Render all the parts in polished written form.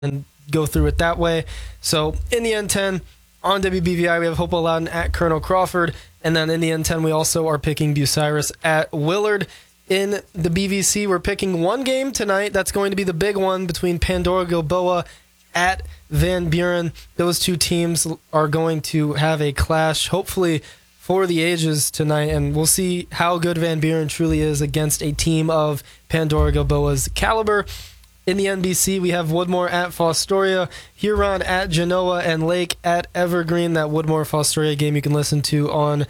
and go through it that way. So in the N10 on WBVI, we have Hopewell Loudon at Colonel Crawford, and then in the N10 we also are picking Bucyrus at Willard. In the BVC, we're picking one game tonight. That's going to be the big one between Pandora Gilboa at Van Buren. Those two teams are going to have a clash, hopefully for the ages tonight, and we'll see how good Van Buren truly is against a team of Pandora Gilboa's caliber. In the NBC, we have Woodmore at Fostoria, Huron at Genoa, and Lake at Evergreen. That Woodmore-Fostoria game you can listen to on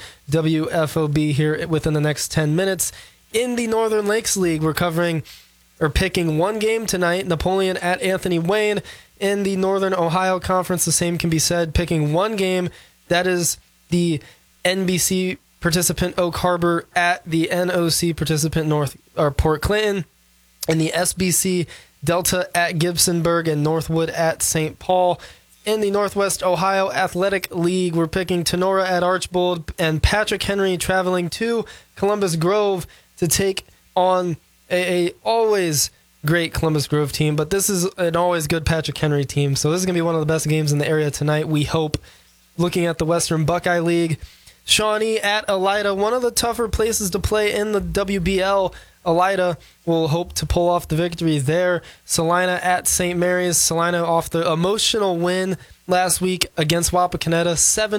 WFOB here within the next 10 minutes. In the Northern Lakes League, we're picking one game tonight, Napoleon at Anthony Wayne. In the Northern Ohio Conference, the same can be said, picking one game. That is the NBC participant Oak Harbor at the NOC participant Port Clinton. In the SBC, Delta at Gibsonburg and Northwood at St. Paul. In the Northwest Ohio Athletic League, we're picking Tenora at Archbold and Patrick Henry traveling to Columbus Grove to take on a always great Columbus Grove team, but this is an always good Patrick Henry team, so this is going to be one of the best games in the area tonight, we hope. Looking at the Western Buckeye League, Shawnee at Elida, one of the tougher places to play in the WBL. Elida will hope to pull off the victory there. Salina at St. Mary's. Salina off the emotional win last week against Wapakoneta,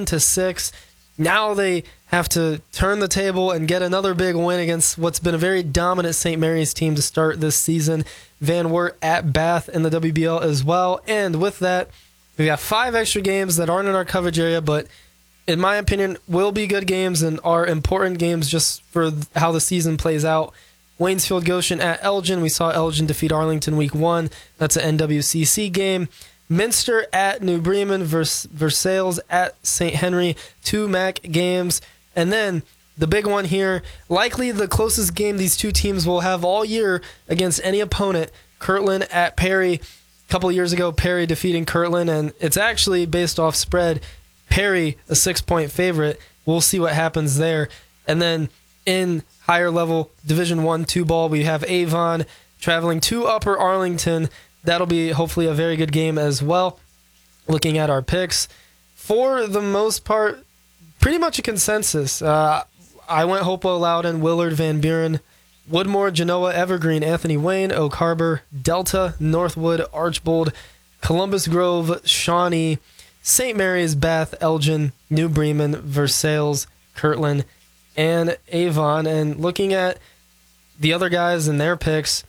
7-6. Now they have to turn the table and get another big win against what's been a very dominant St. Mary's team to start this season. Van Wert at Bath in the WBL as well. And with that, we got 5 extra games that aren't in our coverage area, but in my opinion, will be good games and are important games just for how the season plays out. Waynesfield Goshen at Elgin. We saw Elgin defeat Arlington week 1. That's an NWCC game. Minster at New Bremen, Versailles at St. Henry, 2 MAC games. And then the big one here, likely the closest game these two teams will have all year against any opponent, Kirtland at Perry. A couple years ago, Perry defeating Kirtland, and it's actually based off spread. Perry, a 6-point favorite. We'll see what happens there. And then in higher level Division I 2 ball, we have Avon traveling to Upper Arlington. That'll be hopefully a very good game as well. Looking at our picks, for the most part, pretty much a consensus. I went Hopewell Loudon, Willard, Van Buren, Woodmore, Genoa, Evergreen, Anthony Wayne, Oak Harbor, Delta, Northwood, Archbold, Columbus Grove, Shawnee, St. Mary's, Bath, Elgin, New Bremen, Versailles, Kirtland, and Avon. And looking at the other guys and their picks,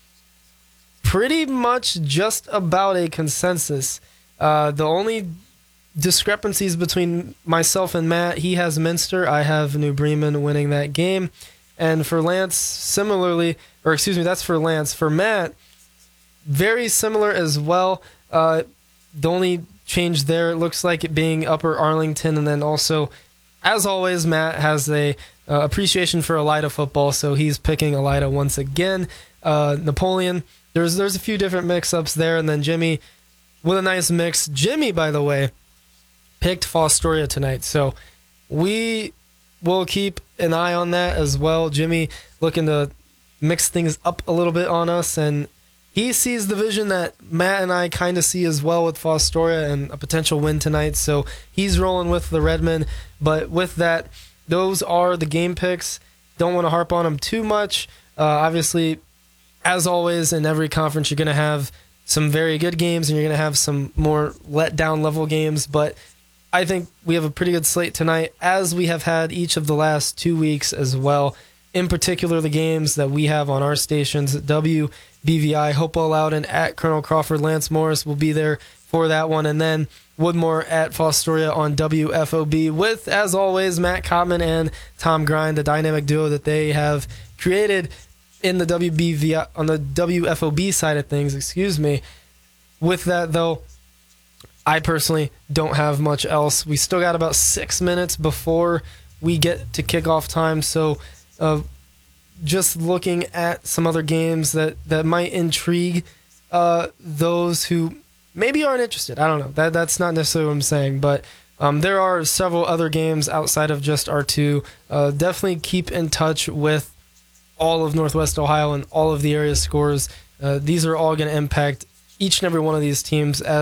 pretty much just about a consensus. The only discrepancies between myself and Matt, he has Minster, I have New Bremen winning that game. And for Lance, similarly, that's for Lance. For Matt, very similar as well. The only change there, it looks like it being Upper Arlington, and then also, as always, Matt has a appreciation for Elida football, so he's picking Elida once again. Napoleon, there's a few different mix-ups there, and then Jimmy with a nice mix. Jimmy, by the way, picked Fostoria tonight, so we will keep an eye on that as well. Jimmy looking to mix things up a little bit on us, and he sees the vision that Matt and I kind of see as well with Fostoria and a potential win tonight, so he's rolling with the Redmen. But with that, those are the game picks. Don't want to harp on them too much. Obviously, as always, in every conference, you're going to have some very good games and you're going to have some more let-down level games. But I think we have a pretty good slate tonight, as we have had each of the last 2 weeks as well. In particular, the games that we have on our stations, WBVI, Hopewell Loudon at Colonel Crawford. Lance Morris will be there for that one. And then Woodmore at Fostoria on WFOB with, as always, Matt Cotman and Tom Grind, the dynamic duo that they have created in the WBVI, on the WFOB side of things, With that, though, I personally don't have much else. We still got about 6 minutes before we get to kickoff time, so just looking at some other games that might intrigue those who maybe aren't interested. I don't know. That's not necessarily what I'm saying, but there are several other games outside of just R2. Definitely keep in touch with all of Northwest Ohio and all of the area scores. These are all going to impact each and every one of these teams